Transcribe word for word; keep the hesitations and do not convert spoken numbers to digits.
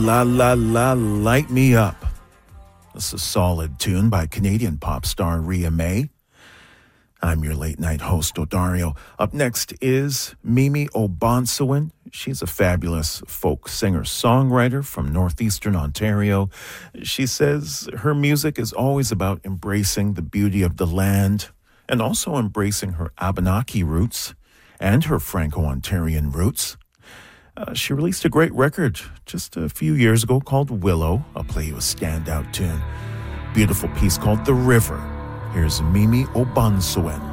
La La La Light Me Up. This is a solid tune by Canadian pop star Rhea May. I'm your late night host, Odario. Up next is Mimi Obansewan. She's a fabulous folk singer-songwriter from northeastern Ontario. She says her music is always about embracing the beauty of the land and also embracing her Abenaki roots and her Franco-Ontarian roots. Uh, she released a great record just a few years ago called Willow. I'll play you a standout tune. Beautiful piece called The River. Here's Mimi Obansewan.